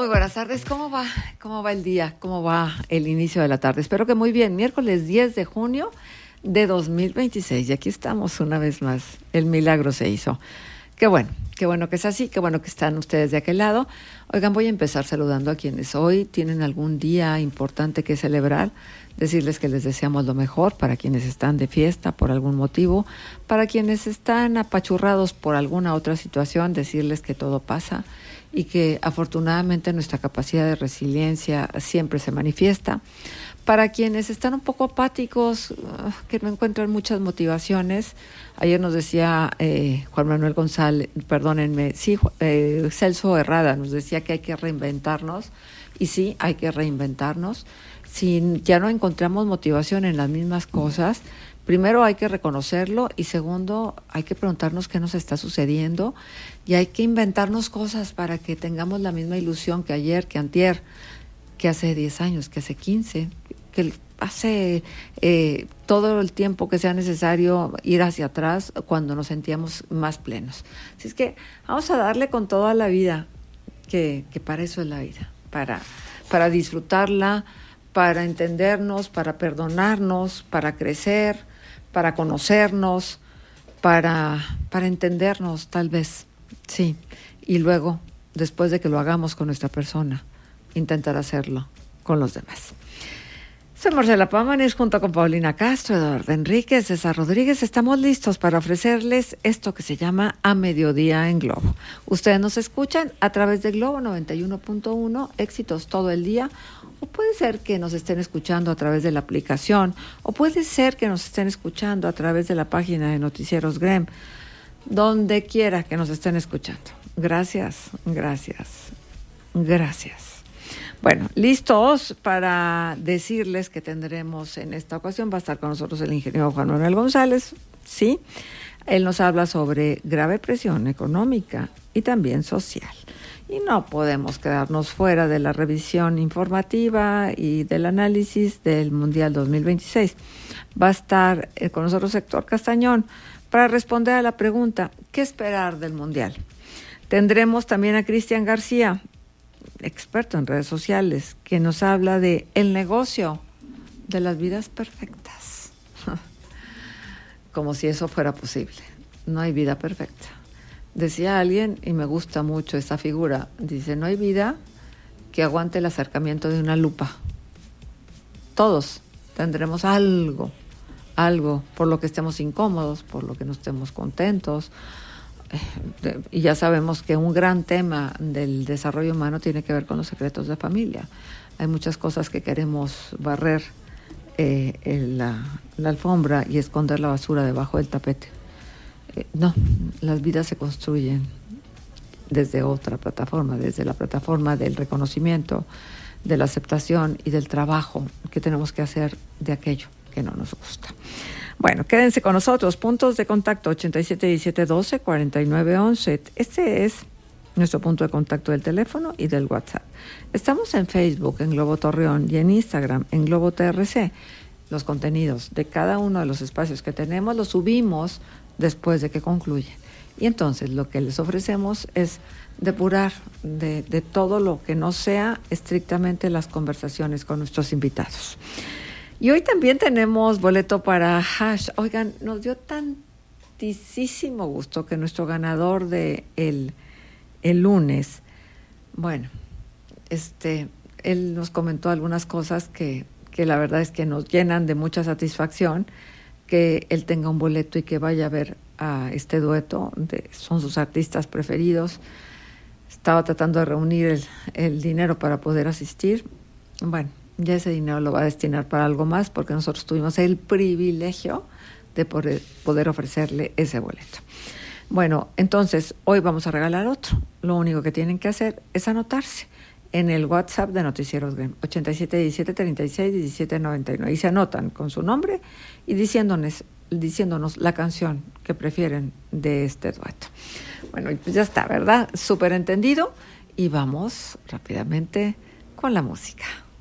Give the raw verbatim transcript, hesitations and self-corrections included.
Muy buenas tardes. ¿Cómo va? ¿Cómo va el día? ¿Cómo va el inicio de la tarde? Espero que muy bien. Miércoles diez de junio de dos mil veintiséis. Y aquí estamos una vez más. El milagro se hizo. Qué bueno, qué bueno que es así. Qué bueno que están ustedes de aquel lado. Oigan, voy a empezar saludando a quienes hoy tienen algún día importante que celebrar. Decirles que les deseamos lo mejor para quienes están de fiesta por algún motivo. Para quienes están apachurrados por alguna otra situación, decirles que todo pasa y que afortunadamente nuestra capacidad de resiliencia siempre se manifiesta. Para quienes están un poco apáticos, que no encuentran muchas motivaciones, ayer nos decía eh, Juan Manuel González, perdónenme, sí, eh, Celso Herrada nos decía que hay que reinventarnos, y sí, hay que reinventarnos. Si ya no encontramos motivación en las mismas cosas, primero hay que reconocerlo y segundo hay que preguntarnos qué nos está sucediendo y hay que inventarnos cosas para que tengamos la misma ilusión que ayer, que antier, que hace diez años, que hace quince, que hace eh, todo el tiempo que sea necesario ir hacia atrás cuando nos sentíamos más plenos. Así es que vamos a darle con toda la vida, que, que para eso es la vida, para, para disfrutarla, para entendernos, para perdonarnos, para crecer, para conocernos, para, para entendernos tal vez, sí. Y luego, después de que lo hagamos con nuestra persona, intentar hacerlo con los demás. Soy Marcela Pámanes, junto con Paulina Castro, Eduardo Enríquez, César Rodríguez. Estamos listos para ofrecerles esto que se llama A Mediodía en Globo. Ustedes nos escuchan a través de Globo noventa y uno punto uno, éxitos todo el día. O puede ser que nos estén escuchando a través de la aplicación, o puede ser que nos estén escuchando a través de la página de Noticieros Grem, donde quiera que nos estén escuchando. Gracias, gracias, gracias. Bueno, listos para decirles que tendremos en esta ocasión, va a estar con nosotros el ingeniero Juan Manuel González, ¿sí? Él nos habla sobre grave presión económica y también social. Y no podemos quedarnos fuera de la revisión informativa y del análisis del Mundial dos mil veintiséis. Va a estar eh, con nosotros Héctor Castañón para responder a la pregunta, ¿qué esperar del Mundial? Tendremos también a Cristian García, experto en redes sociales, que nos habla de el negocio de las vidas perfectas. Como si eso fuera posible. No hay vida perfecta. Decía alguien, y me gusta mucho esta figura, dice, no hay vida que aguante el acercamiento de una lupa. Todos tendremos algo, algo por lo que estemos incómodos, por lo que no estemos contentos. Eh, y ya sabemos que un gran tema del desarrollo humano tiene que ver con los secretos de familia. Hay muchas cosas que queremos barrer eh, en la, la alfombra y esconder la basura debajo del tapete. No, las vidas se construyen desde otra plataforma, desde la plataforma del reconocimiento, de la aceptación y del trabajo que tenemos que hacer de aquello que no nos gusta. Bueno, quédense con nosotros. Puntos de contacto ochenta y siete diecisiete doce cuarenta y nueve once. Este es nuestro punto de contacto del teléfono y del WhatsApp. Estamos en Facebook, en Globo Torreón, y en Instagram, en Globo T R C. Los contenidos de cada uno de los espacios que tenemos los subimos después de que concluye. Y entonces lo que les ofrecemos es depurar de, de todo lo que no sea estrictamente las conversaciones con nuestros invitados. Y hoy también tenemos boleto para Hash. Oigan, nos dio tantísimo gusto que nuestro ganador de el, el lunes, bueno, este, él nos comentó algunas cosas que, que la verdad es que nos llenan de mucha satisfacción, que él tenga un boleto y que vaya a ver a este dueto, de, son sus artistas preferidos. Estaba tratando de reunir el, el dinero para poder asistir. Bueno, ya ese dinero lo va a destinar para algo más, porque nosotros tuvimos el privilegio de poder, poder ofrecerle ese boleto. Bueno, entonces hoy vamos a regalar otro. Lo único que tienen que hacer es anotarse en el WhatsApp de Noticieros Grem, ochenta y siete diecisiete treinta y seis diecisiete noventa y nueve, y se anotan con su nombre y diciéndonos, diciéndonos la canción que prefieren de este dueto. Bueno, pues ya está, ¿verdad? Súper entendido, y vamos rápidamente con la música.